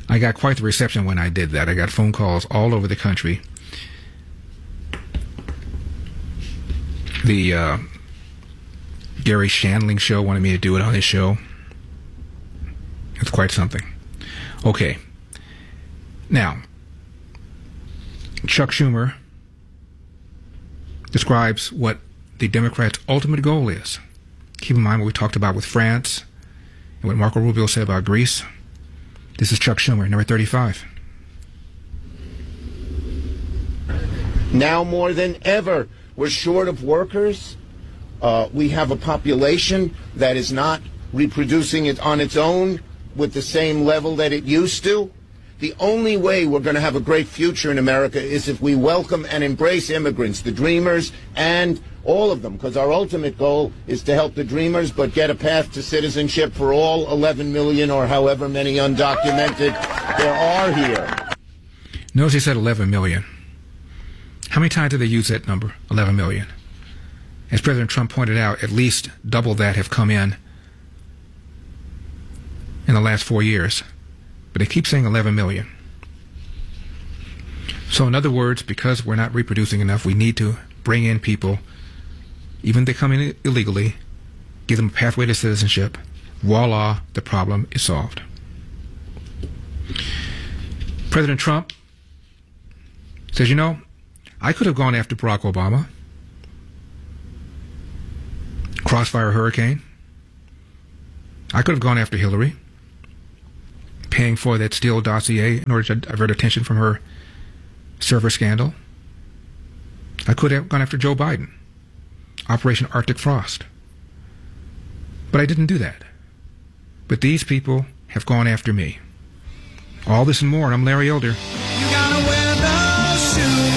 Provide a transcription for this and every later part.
I got quite the reception when I did that. I got phone calls all over the country. The Gary Shandling show wanted me to do it on his show. It's quite something. Okay. Now, Chuck Schumer describes what the Democrats' ultimate goal is. Keep in mind what we talked about with France and what Marco Rubio said about Greece. This is Chuck Schumer, number 35. Now more than ever, we're short of workers. We have a population that is not reproducing it on its own with the same level that it used to. The only way we're going to have a great future in America is if we welcome and embrace immigrants, the dreamers, and all of them, because our ultimate goal is to help the dreamers, but get a path to citizenship for all 11 million or however many undocumented there are here. Notice he said 11 million. How many times did they use that number, 11 million? As President Trump pointed out, at least double that have come in the last 4 years. But they keep saying 11 million. So in other words, because we're not reproducing enough, we need to bring in people, even if they come in illegally, give them a pathway to citizenship. Voila, the problem is solved. President Trump says, I could have gone after Barack Obama. Crossfire hurricane. I could have gone after Hillary, paying for that Steele dossier in order to divert attention from her server scandal. I could have gone after Joe Biden, Operation Arctic Frost. But I didn't do that. But these people have gone after me. All this and more, and I'm Larry Elder. You gotta wear those shoes.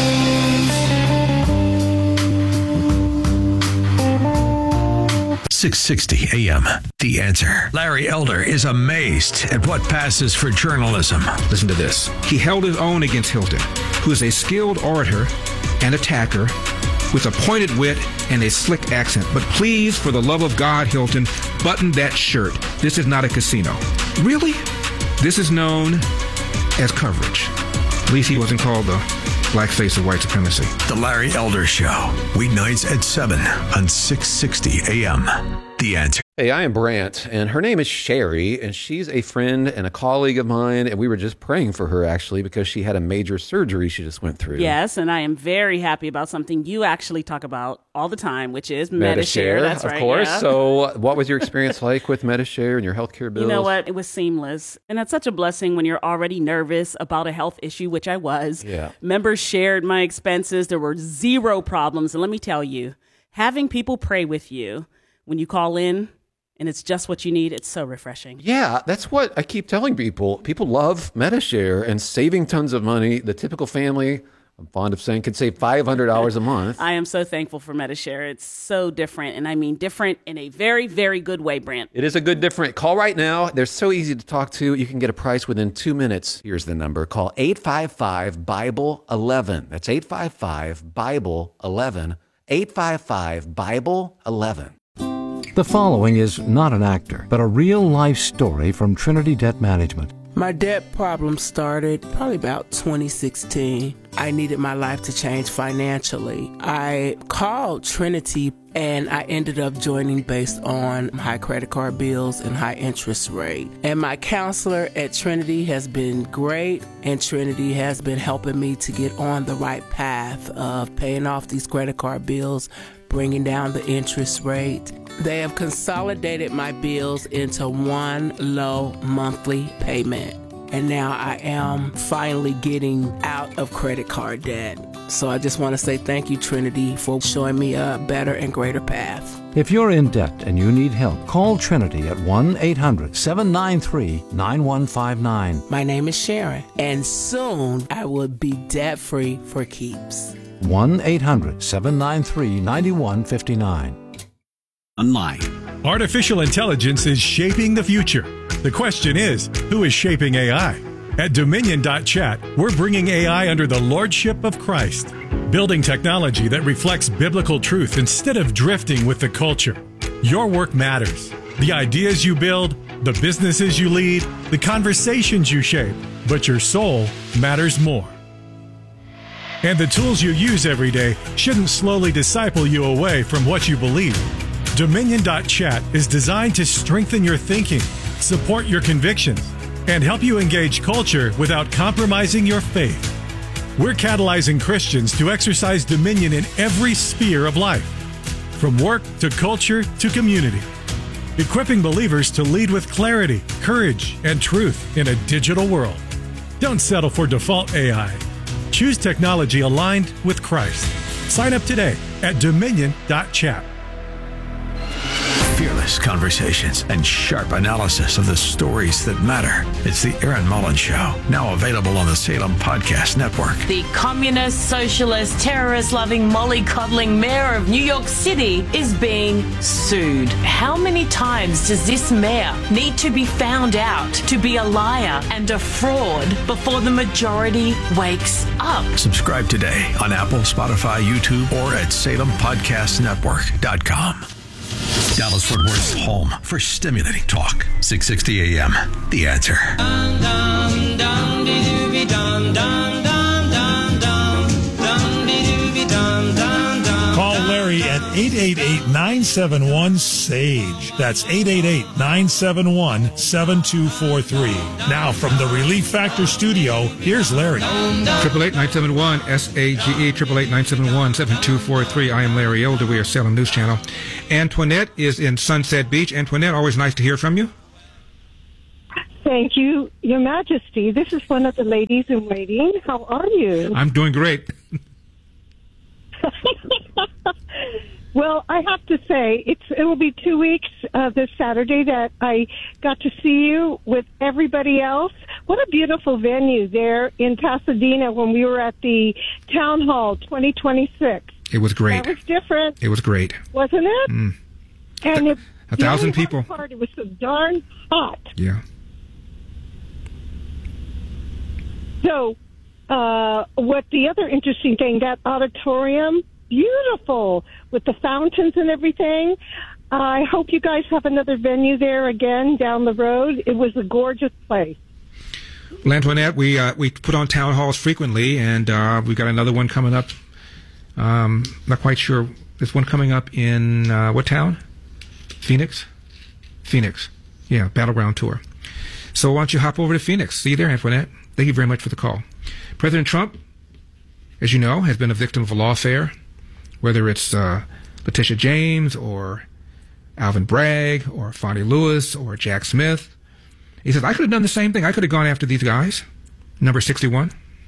660 AM. The Answer. Larry Elder is amazed at what passes for journalism. Listen to this. He held his own against Hilton, who is a skilled orator and attacker with a pointed wit and a slick accent. But please, for the love of God, Hilton, button that shirt. This is not a casino. Really? This is known as coverage. At least he wasn't called the black face of white supremacy. The Larry Elder Show. Weeknights at 7 on 660 AM. The Answer. Hey, I am Brant, and her name is Sherry, and she's a friend and a colleague of mine, and we were just praying for her, actually, because she had a major surgery she just went through. Yes, and I am very happy about something you actually talk about all the time, which is Medi-Share. That's right, of course. yeah. So what was your experience like with Medi-Share and your healthcare bills? You know what? It was seamless, and that's such a blessing when you're already nervous about a health issue, which I was. Yeah. Members shared my expenses. There were zero problems, and let me tell you, having people pray with you when you call in, and it's just what you need, it's so refreshing. Yeah, that's what I keep telling people. People love Medi-Share and saving tons of money. The typical family, I'm fond of saying, could save $500 a month. I am so thankful for Medi-Share. It's so different, and I mean different in a very, very good way, Brant. It is a good different. Call right now. They're so easy to talk to. You can get a price within 2 minutes. Here's the number. Call 855-BIBLE-11. That's 855-BIBLE-11. 855-BIBLE-11. The following is not an actor, but a real-life story from Trinity Debt Management. My debt problem started probably about 2016. I needed my life to change financially. I called Trinity and I ended up joining based on high credit card bills and high interest rate. And my counselor at Trinity has been great, and Trinity has been helping me to get on the right path of paying off these credit card bills, bringing down the interest rate. They have consolidated my bills into one low monthly payment. And now I am finally getting out of credit card debt. So I just want to say thank you, Trinity, for showing me a better and greater path. If you're in debt and you need help, call Trinity at 1-800-793-9159. My name is Sharon, and soon I will be debt-free for keeps. 1-800-793-9159. Online. Artificial intelligence is shaping the future. The question is, who is shaping AI? At Dominion.chat, we're bringing AI under the lordship of Christ, building technology that reflects biblical truth instead of drifting with the culture. Your work matters. The ideas you build the businesses you lead, the conversations you shape, but your soul matters more. And the tools you use every day shouldn't slowly disciple you away from what you believe. Dominion.chat is designed to strengthen your thinking, support your convictions, and help you engage culture without compromising your faith. We're catalyzing Christians to exercise dominion in every sphere of life, from work to culture to community, equipping believers to lead with clarity, courage, and truth in a digital world. Don't settle for default AI. Choose technology aligned with Christ. Sign up today at Dominion.chat. Fearless conversations and sharp analysis of the stories that matter. It's the Aaron Mullins Show, now available on the Salem Podcast Network. The communist, socialist, terrorist-loving, mollycoddling mayor of New York City is being sued. How many times does this mayor need to be found out to be a liar and a fraud before the majority wakes up? Subscribe today on Apple, Spotify, YouTube, or at SalemPodcastNetwork.com. Dallas-Fort Worth's home for stimulating talk. 660 AM. The Answer. Call Larry at 888-971-SAGE. That's 888-971-7243. Now from the Relief Factor studio, here's Larry. 888-971-SAGE, 888-971-7243. I am Larry Elder. We are Salem News Channel. Antoinette is in Sunset Beach. Antoinette, always nice to hear from you. Thank you, Your Majesty. This is one of the ladies in waiting. How are you? I'm doing great. Well, I have to say, it will be 2 weeks this Saturday that I got to see you with everybody else. What a beautiful venue there in Pasadena when we were at the Town Hall 2026. It was great. That was different. It was great. Wasn't it? Mm. And 1,000 people. It was so darn hot. Yeah. So, what the other interesting thing, that auditorium, beautiful with the fountains and everything. I hope you guys have another venue there again down the road. It was a gorgeous place. Well, Antoinette, we put on town halls frequently, and we got another one coming up. Not quite sure. There's one coming up in what town? Phoenix? Phoenix. Yeah, Battleground Tour. So why don't you hop over to Phoenix? See you there, Antoinette. Thank you very much for the call. President Trump, as you know, has been a victim of a lawfare, whether it's Letitia James or Alvin Bragg or Fonnie Lewis or Jack Smith. He says, I could have done the same thing. I could have gone after these guys. Number 61.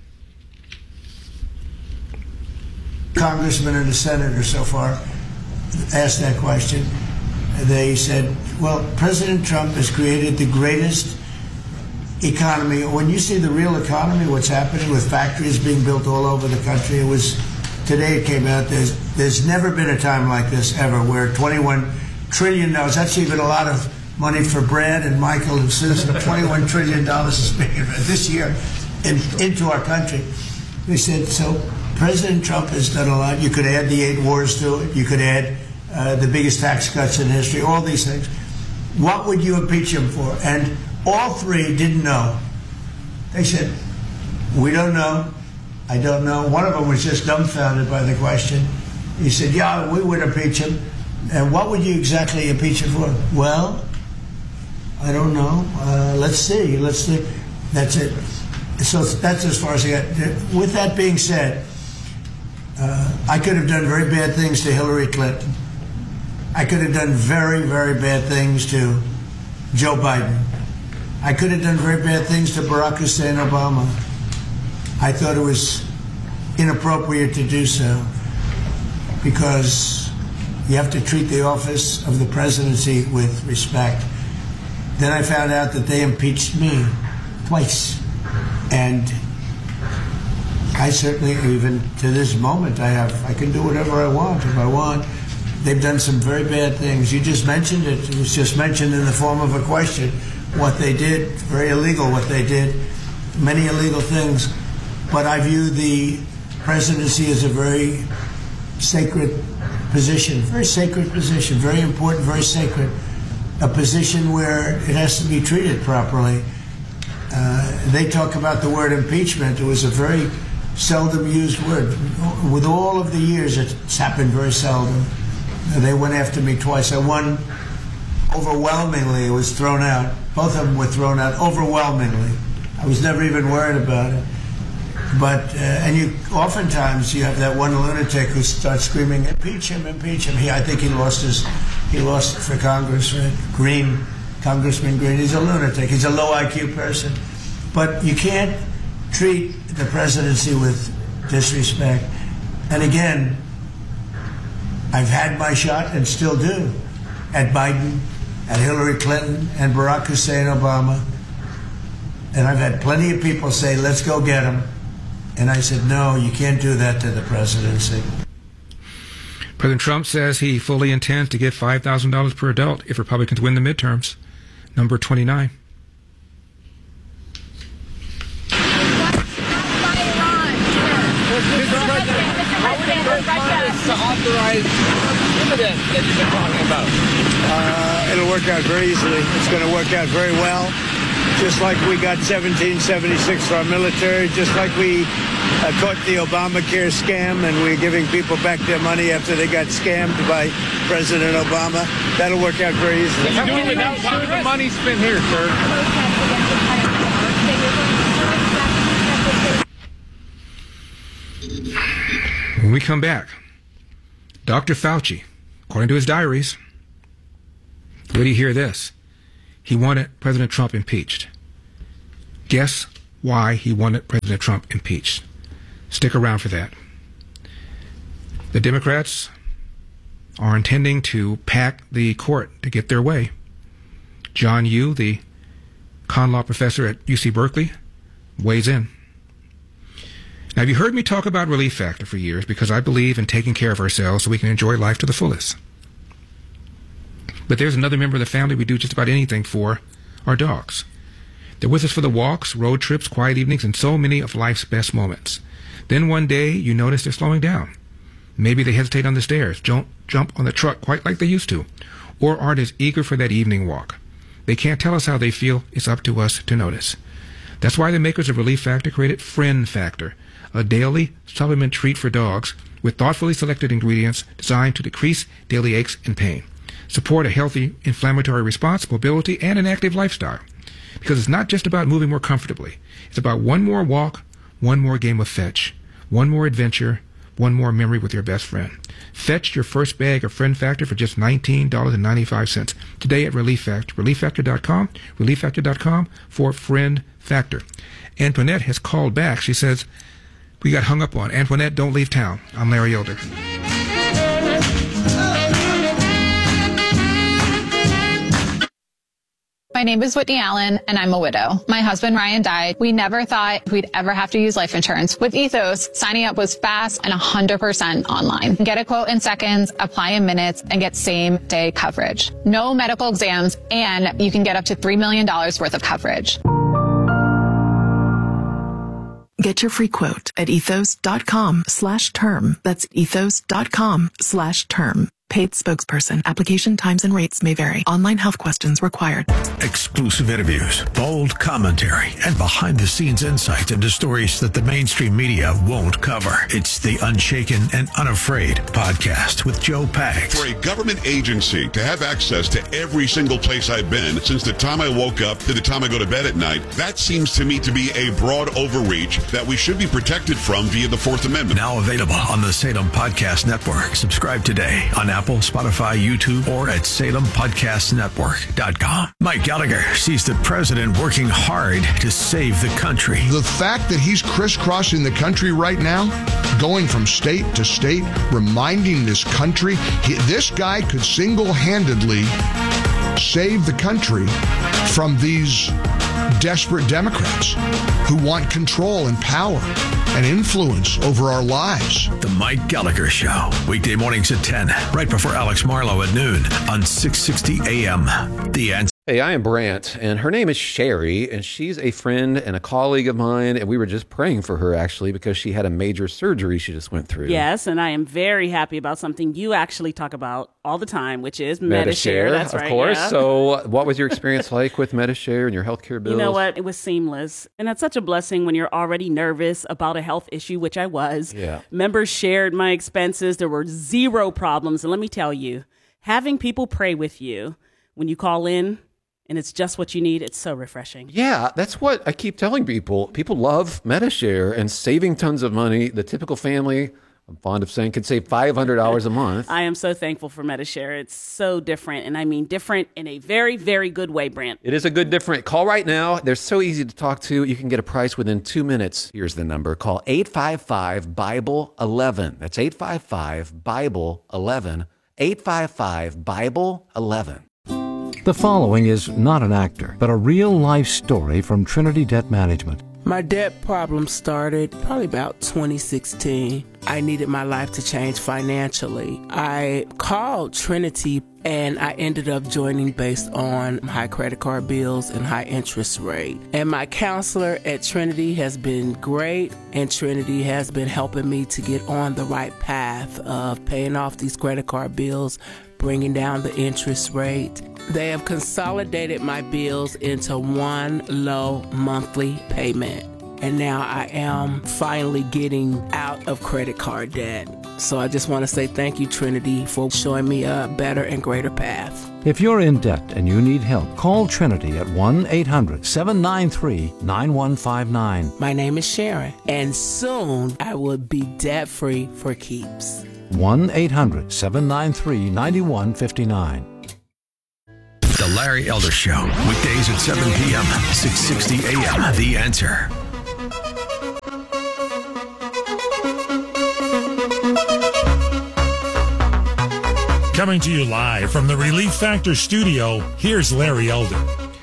Congressman and a senator so far asked that question. They said, well, President Trump has created the greatest economy. When you see the real economy, what's happening with factories being built all over the country, today it came out, there's never been a time like this ever, where $21 trillion, that's even a lot of money for Brad and Michael and Susan, $21 trillion is being this year into our country. They said, so President Trump has done a lot. You could add the 8 wars to it. You could add the biggest tax cuts in history, all these things. What would you impeach him for? And all three didn't know. They said, we don't know. I don't know. One of them was just dumbfounded by the question. He said, yeah, we would impeach him. And what would you exactly impeach him for? Well, I don't know. Let's see. That's it. So that's as far as I got. With that being said, I could have done very bad things to Hillary Clinton. I could have done very, very bad things to Joe Biden. I could have done very bad things to Barack Hussein Obama. I thought it was inappropriate to do so because you have to treat the office of the presidency with respect. Then I found out that they impeached me twice. And I certainly, even to this moment, I can do whatever I want if I want. They've done some very bad things. You just mentioned it. It was just mentioned in the form of a question. What they did, very illegal what they did, many illegal things. But I view the presidency as a very sacred position, very important, very sacred. a position where it has to be treated properly. They talk about the word impeachment. It was a very seldom used word. With all of the years, it's happened very seldom. They went after me twice. I won overwhelmingly. It was thrown out. Both of them were thrown out overwhelmingly. I was never even worried about it. But oftentimes you have that one lunatic who starts screaming, impeach him, impeach him. I think he lost for Congress, right? Congressman Green. He's a lunatic. He's a low IQ person. But you can't treat the presidency with disrespect. And again, I've had my shot and still do at Biden, at Hillary Clinton, and Barack Hussein Obama. And I've had plenty of people say, let's go get him. And I said, no, you can't do that to the presidency. President Trump says he fully intends to give $5,000 per adult if Republicans win the midterms. Number 29. To authorize dividends that you've been talking about? It'll work out very easily. It's going to work out very well. Just like we got 1776 for our military, just like we caught the Obamacare scam and we're giving people back their money after they got scammed by President Obama. That'll work out very easily. How can you make sure the money's spent here, sir? When we come back, Dr. Fauci, according to his diaries, where do you hear this? He wanted President Trump impeached. Guess why he wanted President Trump impeached? Stick around for that. The Democrats are intending to pack the court to get their way. John Yoo, the con law professor at UC Berkeley, weighs in. Now, have you heard me talk about Relief Factor for years because I believe in taking care of ourselves so we can enjoy life to the fullest. But there's another member of the family we do just about anything for, our dogs. They're with us for the walks, road trips, quiet evenings, and so many of life's best moments. Then one day, you notice they're slowing down. Maybe they hesitate on the stairs, don't jump on the truck quite like they used to, or aren't as eager for that evening walk. They can't tell us how they feel. It's up to us to notice. That's why the makers of Relief Factor created Friend Factor, a daily supplement treat for dogs with thoughtfully selected ingredients designed to decrease daily aches and pain, support a healthy inflammatory response, mobility, and an active lifestyle. Because it's not just about moving more comfortably. It's about one more walk, one more game of fetch, one more adventure, one more memory with your best friend. Fetch your first bag of Friend Factor for just $19.95 today at Relief Factor. ReliefFactor.com, ReliefFactor.com for Friend Factor. Antoinette has called back. She says, we got hung up on. Antoinette, don't leave town. I'm Larry Elder. My name is Whitney Allen, and I'm a widow. My husband, Ryan, died. We never thought we'd ever have to use life insurance. With Ethos, signing up was fast and 100% online. Get a quote in seconds, apply in minutes, and get same-day coverage. No medical exams, and you can get up to $3 million worth of coverage. Get your free quote at ethos.com/term. That's ethos.com/term. Paid spokesperson. Application times and rates may vary. Online health questions required. Exclusive interviews, bold commentary, and behind-the-scenes insights into stories that the mainstream media won't cover. It's the Unshaken and Unafraid podcast with Joe Pags. For a government agency to have access to every single place I've been since the time I woke up to the time I go to bed at night, that seems to me to be a broad overreach that we should be protected from via the Fourth Amendment. Now available on the Salem Podcast Network. Subscribe today on Apple, Spotify, YouTube, or at SalemPodcastNetwork.com. Mike Gallagher sees the president working hard to save the country. The fact that he's crisscrossing the country right now, going from state to state, reminding this country, this guy could single-handedly save the country from these desperate Democrats who want control and power and influence over our lives. The Mike Gallagher Show, weekday mornings at 10, right before Alex Marlowe at noon on 660 AM. The Answer. Hey, I am Brant, and her name is Sherry, and she's a friend and a colleague of mine, and we were just praying for her, actually, because she had a major surgery she just went through. Yes, and I am very happy about something you actually talk about all the time, which is Medi-Share. That's right, of course. Yeah. So what was your experience like with Medi-Share and your healthcare bills? You know what? It was seamless. And that's such a blessing when you're already nervous about a health issue, which I was. Yeah. Members shared my expenses. There were zero problems. And let me tell you, having people pray with you when you call in, and it's just what you need, it's so refreshing. Yeah, that's what I keep telling people. People love Medi-Share and saving tons of money. The typical family, I'm fond of saying, could save $500 a month. I am so thankful for Medi-Share. It's so different, and I mean different in a very, very good way, Brant. It is a good different. Call right now. They're so easy to talk to. You can get a price within 2 minutes. Here's the number. Call 855-BIBLE-11. That's 855-BIBLE-11. 855-BIBLE-11. The following is not an actor, but a real-life story from Trinity Debt Management. My debt problem started probably about 2016. I needed my life to change financially. I called Trinity and I ended up joining based on high credit card bills and high interest rate. And my counselor at Trinity has been great, and Trinity has been helping me to get on the right path of paying off these credit card bills, bringing down the interest rate. They have consolidated my bills into one low monthly payment. And now I am finally getting out of credit card debt. So I just want to say thank you, Trinity, for showing me a better and greater path. If you're in debt and you need help, call Trinity at 1-800-793-9159. My name is Sharon, and soon I will be debt-free for keeps. 1-800-793-9159. The Larry Elder Show, weekdays at 7 p.m., 660 a.m. The Answer. Coming to you live from the Relief Factor studio, here's Larry Elder.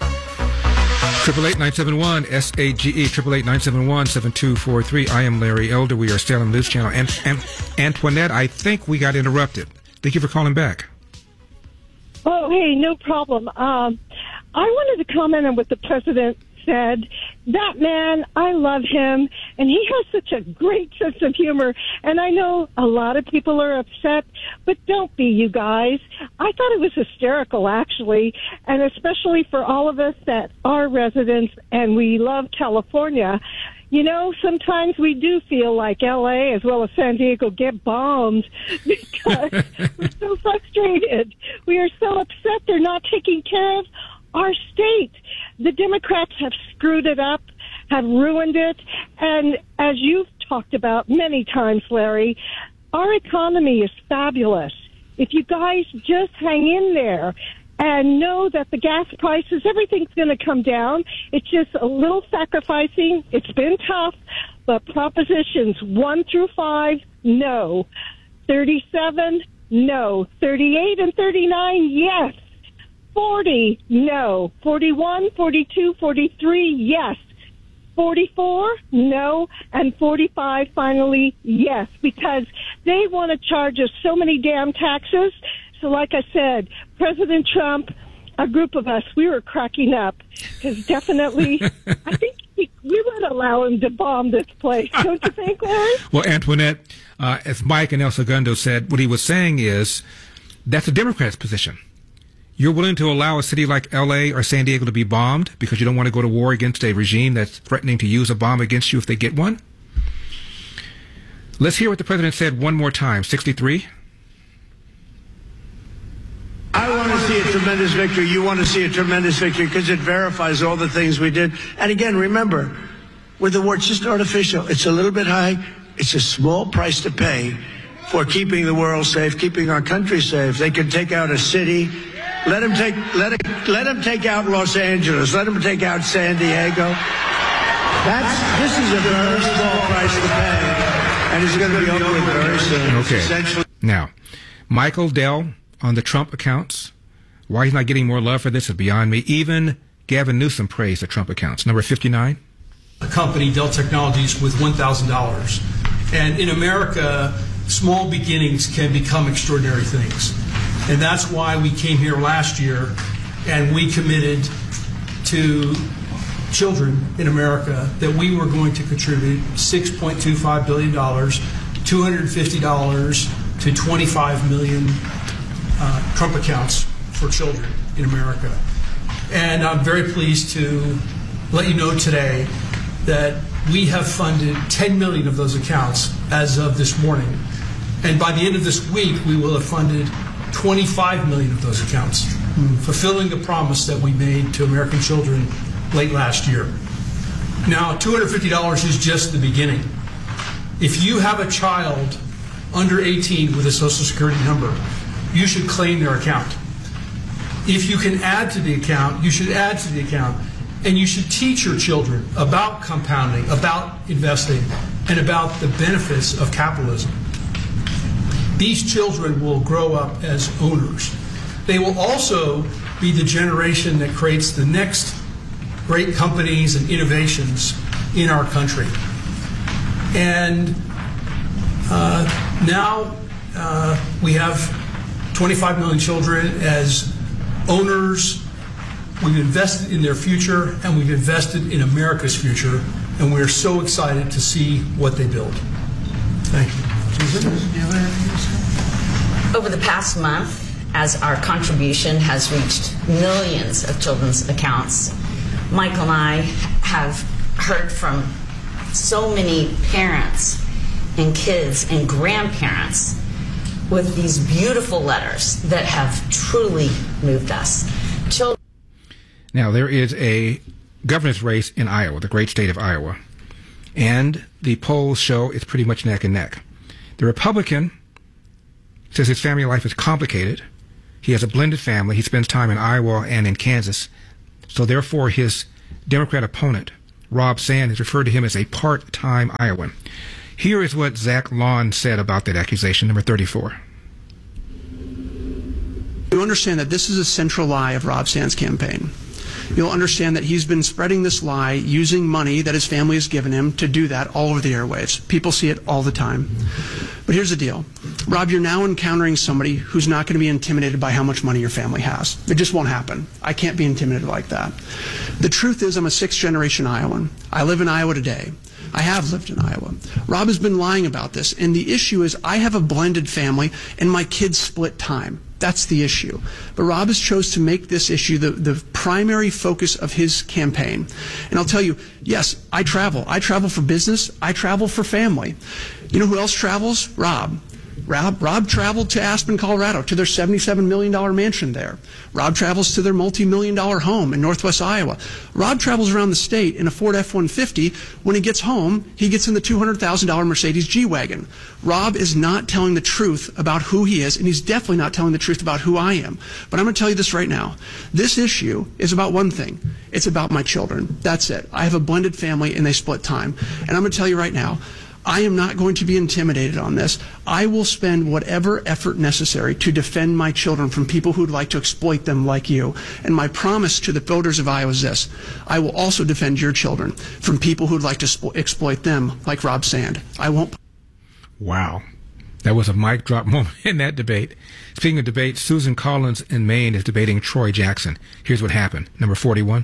888-971-SAGE, 888-971-7243. I am Larry Elder. We are still on News Channel. And Antoinette, I think we got interrupted. Thank you for calling back. Oh, hey, no problem. I wanted to comment on what the president said. That man, I love him, and he has such a great sense of humor. And I know a lot of people are upset, but don't be, you guys. I thought it was hysterical, actually, and especially for all of us that are residents and we love California. You know, sometimes we do feel like L.A. as well as San Diego get bombed because we're so frustrated. We are so upset they're not taking care of our state. The Democrats have screwed it up, have ruined it, and as you've talked about many times, Larry, our economy is fabulous. If you guys just hang in there and know that the gas prices, everything's going to come down. It's just a little sacrificing. It's been tough, but propositions 1 through 5, no. 37, no. 38 and 39, yes. 40, no. 41, 42, 43, yes. 44, no. And 45, finally, yes. Because they want to charge us so many damn taxes. So like I said, President Trump, a group of us, we were cracking up. Because definitely, I think we would allow him to bomb this place. Don't you think, Larry? Well, Antoinette, as Mike and El Segundo said, what he was saying is that's a Democrat's position. You're willing to allow a city like L.A. or San Diego to be bombed because you don't want to go to war against a regime that's threatening to use a bomb against you if they get one? Let's hear what the president said one more time. 63. I want to see a tremendous victory. You want to see a tremendous victory because it verifies all the things we did. And again, remember, with the war, it's just artificial. It's a little bit high. It's a small price to pay for keeping the world safe, keeping our country safe. They could take out a city. Let him take out Los Angeles. Let him take out San Diego. This is a very small price to pay, and it's going to be over with very soon. Okay. Now, Michael Dell on the Trump accounts. Why he's not getting more love for this is beyond me. Even Gavin Newsom praised the Trump accounts. Number 59. A company, Dell Technologies, with $1,000. And in America, small beginnings can become extraordinary things. And that's why we came here last year and we committed to children in America that we were going to contribute $6.25 billion, $250 to 25 million Trump accounts for children in America. And I'm very pleased to let you know today that we have funded 10 million of those accounts as of this morning. And by the end of this week, we will have funded 25 million of those accounts, fulfilling the promise that we made to American children late last year. Now, $250 is just the beginning. If you have a child under 18 with a Social Security number, you should claim their account. If you can add to the account, you should add to the account. And you should teach your children about compounding, about investing, and about the benefits of capitalism. These children will grow up as owners. They will also be the generation that creates the next great companies and innovations in our country. And now we have 25 million children as owners. We've invested in their future, and we've invested in America's future, and we're so excited to see what they build. Thank you. Over the past month, as our contribution has reached millions of children's accounts, Michael and I have heard from so many parents and kids and grandparents with these beautiful letters that have truly moved us. Now, there is a governor's race in Iowa, the great state of Iowa, and the polls show it's pretty much neck and neck. The Republican says his family life is complicated. He has a blended family. He spends time in Iowa and in Kansas. So therefore, his Democrat opponent, Rob Sand, has referred to him as a part-time Iowan. Here is what Zach Lawn said about that accusation, number 34. You understand that this is a central lie of Rob Sand's campaign. You'll understand that he's been spreading this lie using money that his family has given him to do that all over the airwaves. People see it all the time. But here's the deal. Rob, you're now encountering somebody who's not going to be intimidated by how much money your family has. It just won't happen. I can't be intimidated like that. The truth is I'm a sixth-generation Iowan. I live in Iowa today. I have lived in Iowa. Rob has been lying about this, and the issue is I have a blended family, and my kids split time. That's the issue. But Rob has chose to make this issue the primary focus of his campaign. And I'll tell you, yes, I travel. I travel for business. I travel for family. You know who else travels? Rob. Rob traveled to Aspen, Colorado, to their $77 million mansion there. Rob travels to their multi-million-dollar home in northwest Iowa. Rob travels around the state in a Ford F-150. When he gets home, he gets in the $200,000 Mercedes G-Wagon. Rob is not telling the truth about who he is, and he's definitely not telling the truth about who I am. But I'm going to tell you this right now. This issue is about one thing. It's about my children. That's it. I have a blended family, and they split time. And I'm going to tell you right now, I am not going to be intimidated on this. I will spend whatever effort necessary to defend my children from people who would like to exploit them like you. And my promise to the voters of Iowa is this. I will also defend your children from people who would like to exploit them like Rob Sand. I won't. Wow. That was a mic drop moment in that debate. Speaking of debate, Susan Collins in Maine is debating Troy Jackson. Here's what happened. Number 41.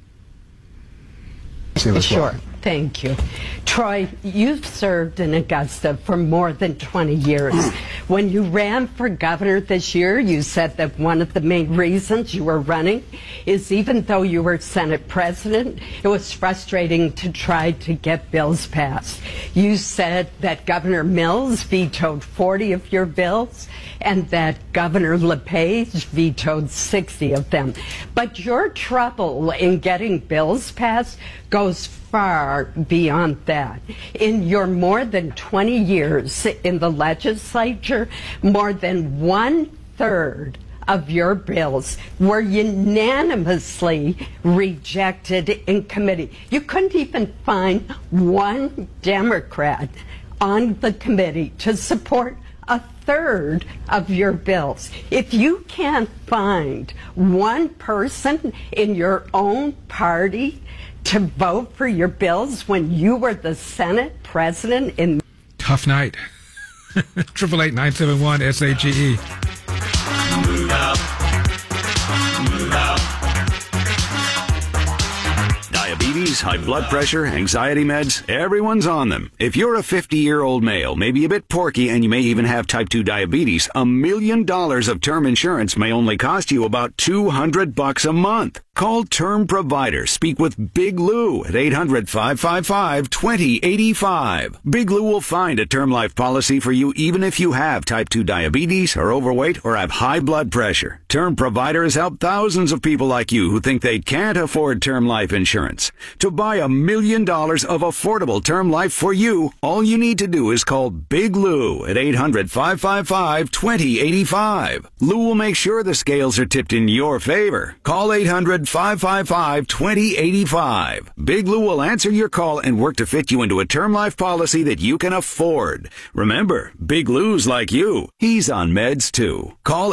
Sure. Thank you. Troy, you've served in Augusta for more than 20 years. When you ran for governor this year, you said that one of the main reasons you were running is even though you were Senate president, it was frustrating to try to get bills passed. You said that Governor Mills vetoed 40 of your bills and that Governor LePage vetoed 60 of them. But your trouble in getting bills passed goes far beyond that. In your more than 20 years in the legislature, more than 1/3 of your bills were unanimously rejected in committee. You couldn't even find one Democrat on the committee to support 1/3 of your bills. If you can't find one person in your own party to vote for your bills when you were the Senate president in... Tough night. 888-971-SAGE. Move out. Move out. diabetes, high blood pressure, anxiety meds, everyone's on them. If you're a 50-year-old male, maybe a bit porky, and you may even have type 2 diabetes, $1 million of term insurance may only cost you about $200 a month. Call Term Provider. Speak with Big Lou at 800-555-2085. Big Lou will find a term life policy for you even if you have type 2 diabetes, are overweight, or have high blood pressure. Term Provider has helped thousands of people like you who think they can't afford term life insurance. To buy $1 million of affordable term life for you, all you need to do is call Big Lou at 800-555-2085. Lou will make sure the scales are tipped in your favor. Call 800-555-2085. Big Lou will answer your call and work to fit you into a term life policy that you can afford. Remember, Big Lou's like you. He's on meds too. Call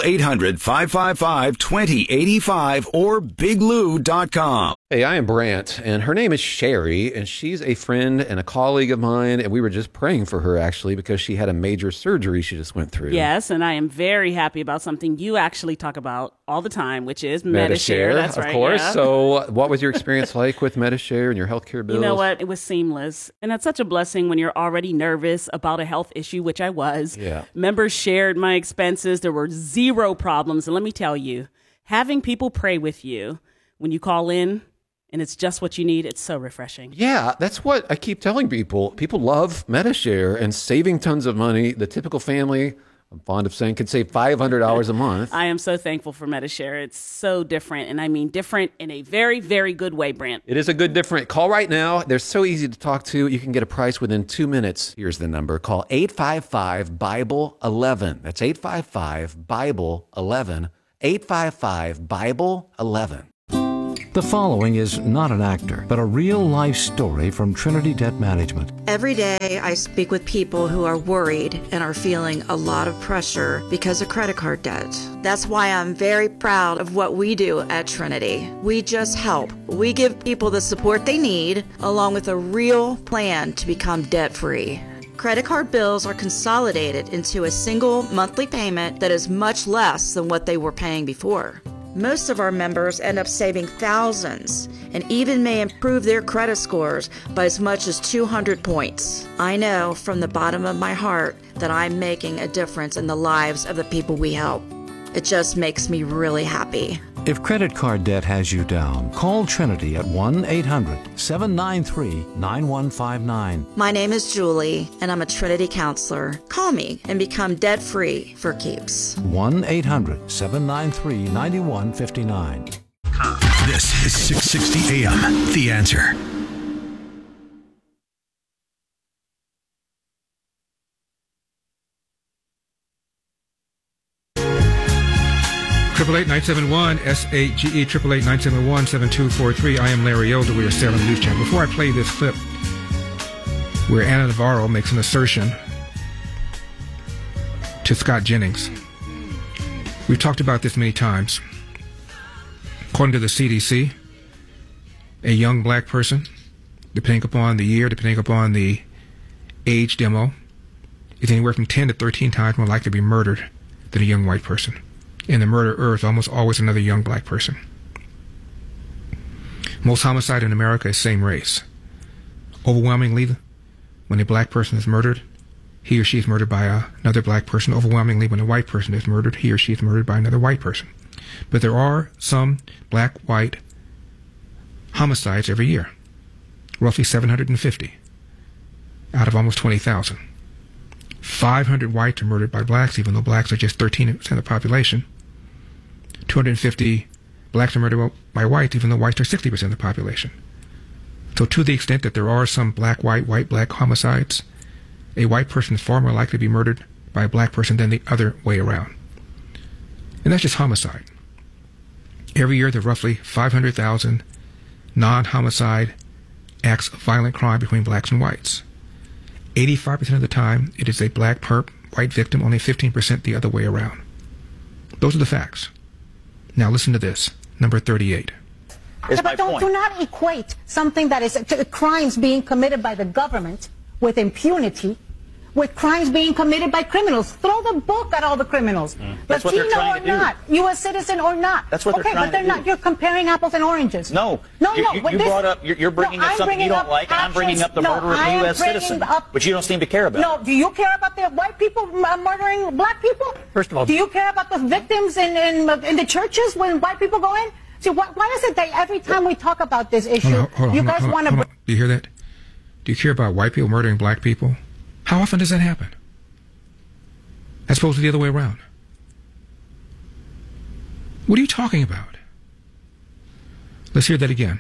800-555-2085 or biglou.com. Hey, I am Brant, and her name is Sherry, and she's a friend and a colleague of mine, and we were just praying for her, actually, because she had a major surgery she just went through. Yes, and I am very happy about something you actually talk about all the time, which is Medi-Share. That's right, of course. yeah. So what was your experience like with Medi-Share and your healthcare bills? You know what? It was seamless. And that's such a blessing when you're already nervous about a health issue, which I was. Yeah. Members shared my expenses. There were zero problems. And let me tell you, having people pray with you when you call in, and it's just what you need, it's so refreshing. Yeah, that's what I keep telling people. People love Medi-Share and saving tons of money. The typical family, I'm fond of saying, could save $500 a month. I am so thankful for Medi-Share. It's so different, and I mean different in a very, very good way, Brent. It is a good different. Call right now. They're so easy to talk to. You can get a price within 2 minutes. Here's the number. Call 855-BIBLE-11. That's 855-BIBLE-11. 855-BIBLE-11. The following is not an actor, but a real-life story from Trinity Debt Management. Every day I speak with people who are worried and are feeling a lot of pressure because of credit card debt. That's why I'm very proud of what we do at Trinity. We just help. We give people the support they need, along with a real plan to become debt-free. Credit card bills are consolidated into a single monthly payment that is much less than what they were paying before. Most of our members end up saving thousands and even may improve their credit scores by as much as 200 points. I know from the bottom of my heart that I'm making a difference in the lives of the people we help. It just makes me really happy. If credit card debt has you down, call Trinity at 1-800-793-9159. My name is Julie, and I'm a Trinity counselor. Call me and become debt-free for keeps. 1-800-793-9159. This is 660 AM, The Answer. 888-971-SAGE, 888-971-7243. I am Larry Elder. We are Salem News Channel. Before I play this clip where Anna Navarro makes an assertion to Scott Jennings, we've talked about this many times. According to the CDC, a young black person, depending upon the year, depending upon the age demo, is anywhere from 10 to 13 times more likely to be murdered than a young white person. And the murderer is almost always another young black person. Most homicide in America is same race. Overwhelmingly, when a black person is murdered, he or she is murdered by another black person. Overwhelmingly, when a white person is murdered, he or she is murdered by another white person. But there are some black-white homicides every year, roughly 750 out of almost 20,000. 500 whites are murdered by blacks, even though blacks are just 13% of the population. 250 blacks are murdered by whites, even though whites are 60% of the population. So to the extent that there are some black-white, white-black homicides, a white person is far more likely to be murdered by a black person than the other way around. And that's just homicide. Every year there are roughly 500,000 non-homicide acts of violent crime between blacks and whites. 85% of the time, it is a black perp, white victim, only 15% the other way around. Those are the facts. Now listen to this, number 38. But do not equate something that is crimes being committed by the government with impunity with crimes being committed by criminals. Throw the book at all the criminals. That's what they're Latino trying or to do. not, U.S. citizen or not. That's what they're okay, trying but they're to not. do. You're comparing apples and oranges. No. No. You brought up. You're bringing up something you don't like, and I'm bringing up the murder of a U.S. citizen, which you don't seem to care about. No. Do you care about the white people murdering black people? First of all, do you care about the victims in the churches when white people go in? See, why is it that every time we talk about this issue, you guys want to? Do you hear that? Do you care about white people murdering black people? How often does that happen? As opposed to the other way around. What are you talking about? Let's hear that again.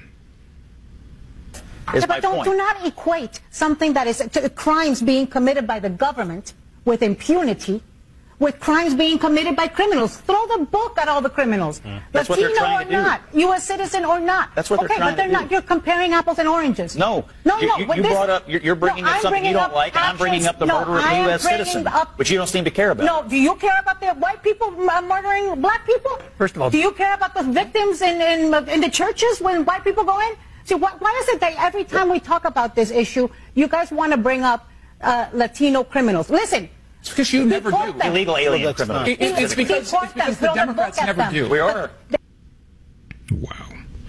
Yeah, but do not equate something that is crimes being committed by the government with impunity with crimes being committed by criminals. Throw the book at all the criminals. That's what they're Latino trying or to do. not, U.S. citizen or not. That's what they're okay, trying but they're to not. do. You're comparing apples and oranges. No. You brought up. You're bringing up something you don't like, and I'm bringing up the murder of a U.S. citizen, which you don't seem to care about. No. Do you care about the white people murdering black people? First of all, do you care about the victims in the churches when white people go in? See, why is it that every time we talk about this issue, you guys want to bring up Latino criminals? Listen. It's because you never do. Them. Illegal alien criminals. It's because the Democrats never do. We are. Wow.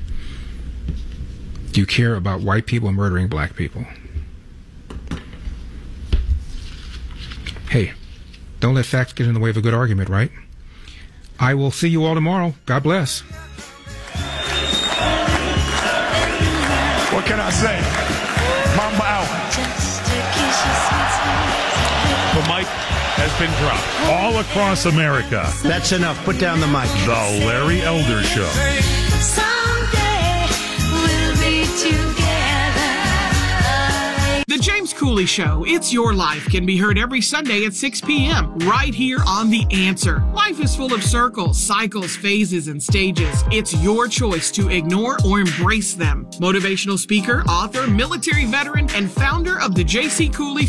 Do you care about white people murdering black people? Hey, don't let facts get in the way of a good argument, right? I will see you all tomorrow. God bless. What can I say? Mamba out. The mic has been dropped all across America. That's enough. Put down the mic. The Larry Elder Show. Someday we'll be together. The James Cooley Show, It's Your Life, can be heard every Sunday at 6 p.m. right here on The Answer. Life is full of circles, cycles, phases, and stages. It's your choice to ignore or embrace them. Motivational speaker, author, military veteran, and founder of the J.C. Cooley